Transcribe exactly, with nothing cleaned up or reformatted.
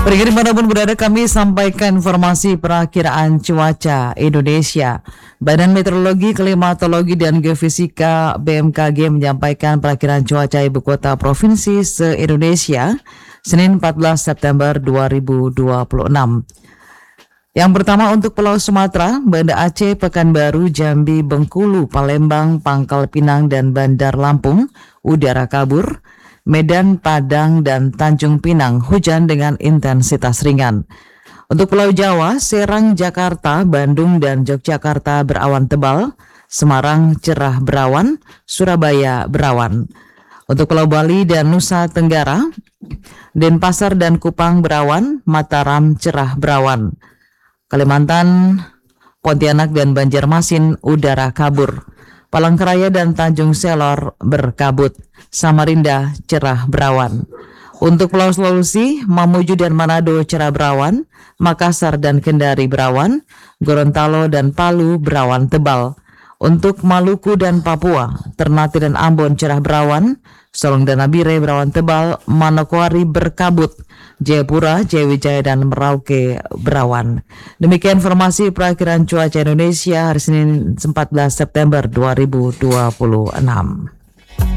Pergi dimanapun berada, kami sampaikan informasi perakiraan cuaca Indonesia. Badan Meteorologi, Klimatologi, dan Geofisika B M K G menyampaikan perakiraan cuaca ibu kota provinsi se-Indonesia Senin empat belas September dua ribu dua puluh enam. Yang pertama untuk Pulau Sumatera, Banda Aceh, Pekanbaru, Jambi, Bengkulu, Palembang, Pangkal Pinang, dan Bandar Lampung, udara kabur. Medan, Padang, dan Tanjung Pinang, hujan dengan intensitas ringan. Untuk Pulau Jawa, Serang, Jakarta, Bandung, dan Yogyakarta berawan tebal. Semarang cerah berawan, Surabaya berawan. Untuk Pulau Bali dan Nusa Tenggara, Denpasar dan Kupang berawan, Mataram cerah berawan. Kalimantan, Pontianak, dan Banjarmasin udara kabur. Palangkaraya dan Tanjung Selor berkabut. Samarinda cerah berawan. Untuk Pulau Sulawesi, Mamuju dan Manado cerah berawan. Makassar dan Kendari berawan. Gorontalo dan Palu berawan tebal. Untuk Maluku dan Papua, Ternate dan Ambon cerah berawan. Solong dan Nabire berawan tebal. Manokwari berkabut. Jayapura, Jayawijaya, dan Merauke berawan. Demikian informasi perakiraan cuaca Indonesia hari Senin empat belas September dua ribu dua puluh enam.